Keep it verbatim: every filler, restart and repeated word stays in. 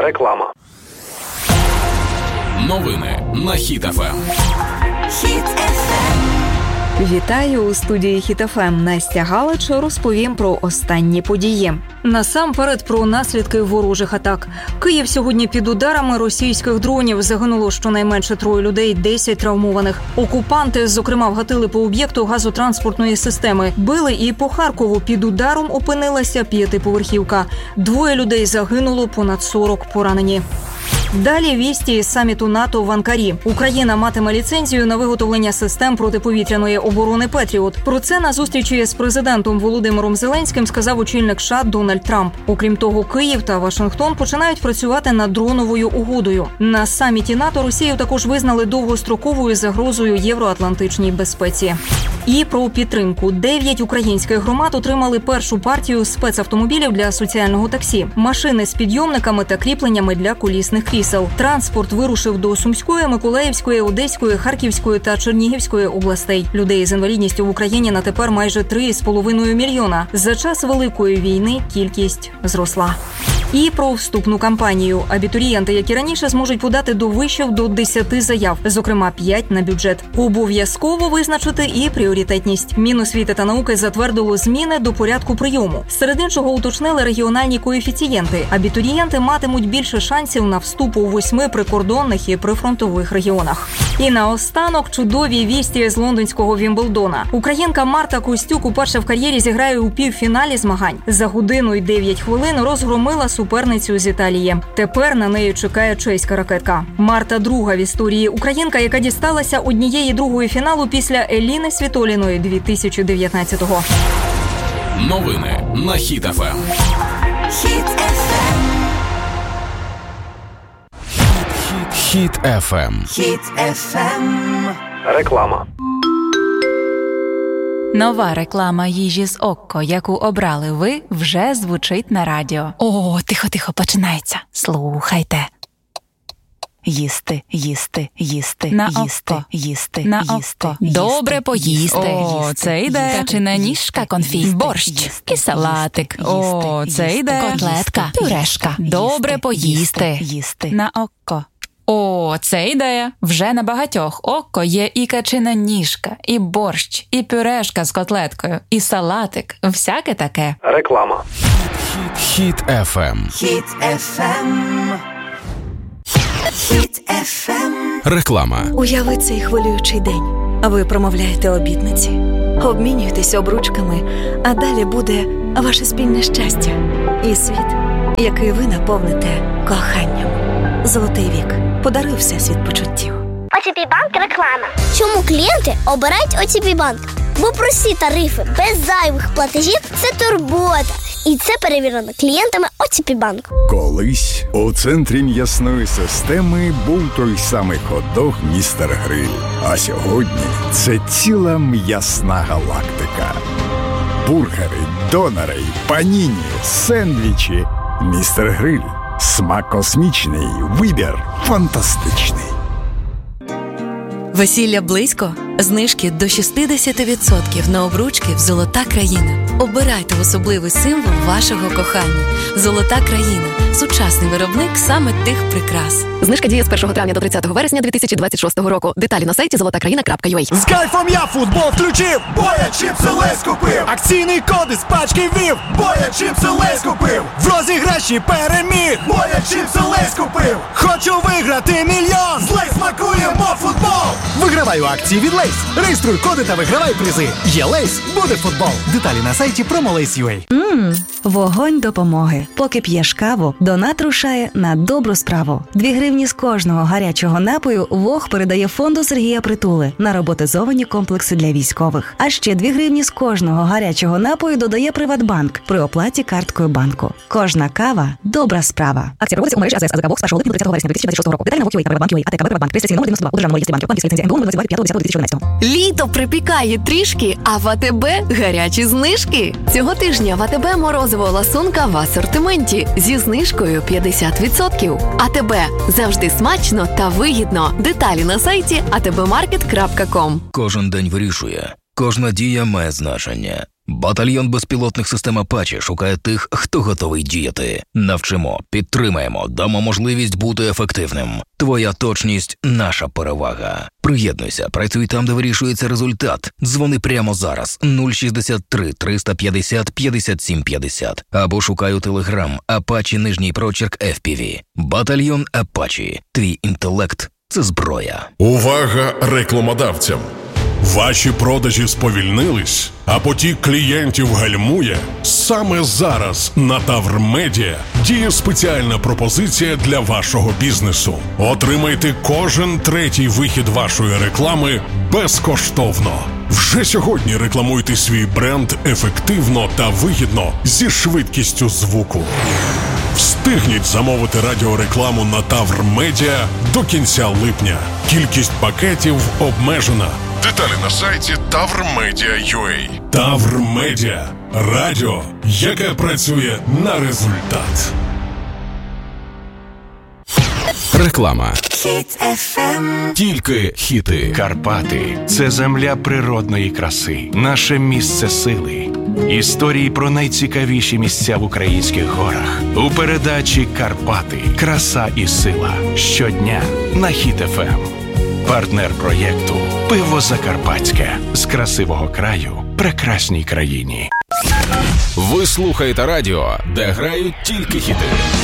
Реклама. Новини на Хіт еф ем. Хіт еф ем. Вітаю у студії Хіт еф ем. Настя Галич розповім про останні події. Насамперед про наслідки ворожих атак. Київ сьогодні під ударами російських дронів. Загинуло щонайменше троє людей, десять травмованих. Окупанти, зокрема, вгатили по об'єкту газотранспортної системи. Били і по Харкову. Під ударом опинилася п'ятиповерхівка. Двоє людей загинуло, понад сорок поранені. Далі вісті із саміту НАТО в Анкарі. Україна матиме ліцензію на виготовлення систем протиповітряної оборони «Петріот». Про це на зустрічі з президентом Володимиром Зеленським сказав очільник США Дональд Трамп. Окрім того, Київ та Вашингтон починають працювати над дроновою угодою. На саміті НАТО Росію також визнали довгостроковою загрозою євроатлантичній безпеці. І про підтримку. Дев'ять українських громад отримали першу партію спецавтомобілів для соціального таксі. Машини з підйомниками та кріпленнями для колісних крісел. Транспорт вирушив до Сумської, Миколаївської, Одеської, Харківської та Чернігівської областей. Людей з інвалідністю в Україні на тепер майже три з половиною мільйона. За час Великої війни кількість зросла. І про вступну кампанію. Абітурієнти, як і раніше, зможуть подати до вишів до десяти заяв, зокрема п'ять на бюджет. Обов'язково визначити і пріоритетність. Міносвіти та науки затвердило зміни до порядку прийому. Серед іншого уточнили регіональні коефіцієнти. Абітурієнти матимуть більше шансів на вступ у восьми прикордонних і прифронтових регіонах. І наостанок чудові вісті з лондонського Вімблдона. Українка Марта Костюк уперше в кар'єрі зіграє у півфіналі змагань. За годину й дев'ять хвилин розгромила суперницю з Італії. Тепер на неї чекає чеська ракетка. Марта – друга в історії українка, яка дісталася однієї другої фіналу після Еліни Світоліної дві тисячі дев'ятнадцятого. Новини на Хіт еф ем. Хіт еф ем. Хіт еф ем. Хіт еф ем. Реклама. Нова реклама їжі з Окко, яку обрали ви, вже звучить на радіо. О, тихо-тихо, починається. Слухайте. Їсти, їсти, їсти, на їсти, око. їсти, на їсти, око. їсти. Добре поїсти. О, їсти. Це йде. Качина ніжка, конфіт, борщ їсти. і салатик. Їсти. О, це їсти. йде. Котлетка, пюрешка. Добре поїсти. Їсти. На око. О, це ідея. Вже на багатьох Окко є і качина ніжка, і борщ, і пюрешка з котлеткою, і салатик. Всяке таке. Реклама. Хіт еф ем. Хіт еф ем. Хіт еф ем. Реклама. Уяви цей хвилюючий день. Ви промовляєте обітниці, обмінюєтесь обручками, а далі буде ваше спільне щастя і світ, який ви наповните коханням. Золотий вік. Подаруй всесвіт почуттів. о те пі Банк реклама. Чому клієнти обирають о те пі Банк? Бо прості тарифи без зайвих платежів – це турбота. І це перевірено клієнтами о те пі Банк. Колись у центрі м'ясної системи був той самий хот-дог «Містер Гриль». А сьогодні це ціла м'ясна галактика. Бургери, донори, паніні, сендвічі. «Містер Гриль». Смак космічний, вибір фантастичний. Весілля близько? Знижки до шістдесят відсотків на обручки в «Золота країна». Обирайте особливий символ вашого кохання. «Золота країна» – сучасний виробник саме тих прикрас. Знижка діє з першого травня до тридцятого вересня дві тисячі двадцять шостого року. Деталі на сайті золота країна крапка ю а. З кайфом я футбол включив, бо я чіпси Лейс купив. Акційний код із пачки ввів, бо я чіпси Лейс купив. В розіграші переміг, бо я чіпси Лейс купив. Хочу виграти мільйон, з Лейс смакуємо футбол. Виграваю акції від Лейс. Реєструй коди та вигравай призи. Є Лейс, буде футбол. Деталі на сайті промолейс крапка ю а. Ммм, вогонь допомоги. Поки п'єш каву, донат рушає на добру справу. Дві гривні з кожного гарячого напою ВОГ передає фонду Сергія Притули на роботизовані комплекси для військових. А ще дві гривні з кожного гарячого напою додає Приватбанк при оплаті карткою банку. Кожна кава – добра справа. Акція проводиться у мережі АЗС АЗК ВОГ з першого липня до тридцятого вересня дві тисячі двадцять шостого року. Деталі на ВОГ.ЮА та Приватбанк.ЮА, АТК Приватбанк, реєстраційний номер дев'яносто два, у державному реєстрі банків, банківська ліцензія ен ді ю двадцять п'ятого двадцять п'ятого дві тисячі чотирнадцятого. Літо припікає трішки, а в АТБ гарячі знижки. Цього тижня в АТБ морозиво ласунка в асортименті зі знижкою п'ятдесят відсотків. АТБ – завжди смачно та вигідно. Деталі на сайті а те бе маркет крапка ком. Кожен день вирішує. Кожна дія має значення. Батальйон безпілотних систем Апачі шукає тих, хто готовий діяти. Навчимо, підтримаємо, дамо можливість бути ефективним. Твоя точність – наша перевага. Приєднуйся, працюй там, де вирішується результат. Дзвони прямо зараз нуль шістдесят три триста п'ятдесят п'ятдесят сім п'ятдесят або шукай у Телеграм Апачі нижній прочерк еф пі ві. Батальйон Апачі. Твій інтелект – це зброя. Увага рекламодавцям! Ваші продажі сповільнились, а потік клієнтів гальмує? Саме зараз на Тавр Медіа діє спеціальна пропозиція для вашого бізнесу. Отримайте кожен третій вихід вашої реклами безкоштовно. Вже сьогодні рекламуйте свій бренд ефективно та вигідно зі швидкістю звуку. Встигніть замовити радіорекламу на Тавр Медіа до кінця липня. Кількість пакетів обмежена. Деталі на сайті тавр медіа крапка ю а. Тавр Медіа. Радіо, яке працює на результат. Реклама. Хіт еф ем. Тільки хіти. Карпати – це земля природної краси, наше місце сили. Історії про найцікавіші місця в українських горах. У передачі «Карпати. Краса і сила». Щодня на Хіт еф ем. Партнер проєкту «Пиво Закарпатське». З красивого краю прекрасній країні. Ви слухаєте радіо, де грають тільки хіти.